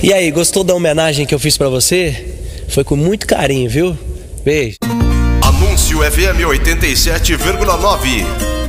E aí, gostou da homenagem que eu fiz pra você? Foi com muito carinho, viu? Beijo. Anúncio FM 87,9.